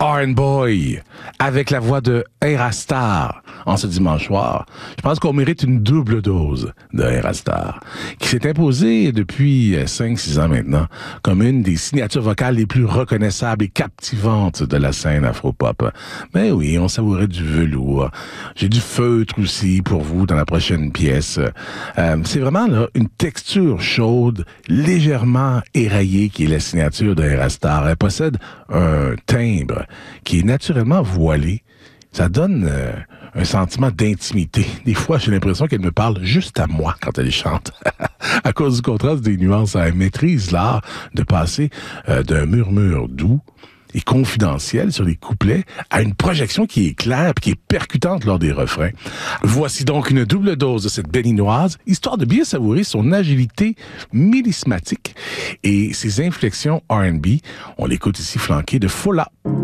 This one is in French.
R&B Boy, avec la voix de Erastar en ce dimanche soir. Je pense qu'on mérite une double dose de Erastar, qui s'est imposée depuis 5-6 ans maintenant comme une des signatures vocales les plus reconnaissables et captivantes de la scène afro-pop. Mais oui, on savourait du velours. J'ai du feutre aussi pour vous dans la prochaine pièce. C'est vraiment là une texture chaude, légèrement éraillée qui est la signature de Erastar. Elle possède un timbre qui est naturellement voilé. Ça donne un sentiment d'intimité. Des fois, j'ai l'impression qu'elle me parle juste à moi quand elle chante. À cause du contraste des nuances, elle maîtrise l'art de passer d'un murmure doux et confidentiel sur les couplets à une projection qui est claire et qui est percutante lors des refrains. Voici donc une double dose de cette béninoise, histoire de bien savourer son agilité mélismatique et ses inflexions R&B. On l'écoute ici flanqué de Fola.